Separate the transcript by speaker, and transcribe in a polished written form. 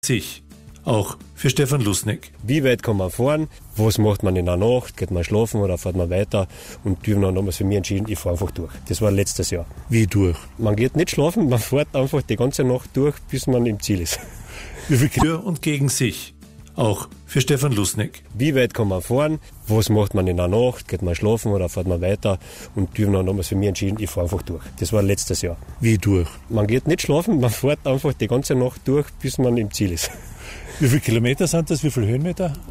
Speaker 1: sich. Auch für Stefan Lusnig.
Speaker 2: Wie weit kann man fahren? Was macht man in der Nacht? Geht man schlafen oder fährt man weiter? Und die haben dann damals für mich entschieden, ich fahre einfach durch. Das war letztes Jahr.
Speaker 1: Wie durch?
Speaker 2: Man geht nicht schlafen, man fährt einfach die ganze Nacht durch, bis man im Ziel ist.
Speaker 1: Wie viel für und gegen sich? Auch für Stefan Lusnig.
Speaker 2: Wie weit kann man fahren? Was macht man in der Nacht? Geht man schlafen oder fährt man weiter? Und die haben dann damals für mich entschieden, ich fahre einfach durch. Das war letztes Jahr.
Speaker 1: Wie durch?
Speaker 2: Man geht nicht schlafen, man fährt einfach die ganze Nacht durch, bis man im Ziel ist.
Speaker 1: Wie viele Kilometer sind das? Wie viele Höhenmeter?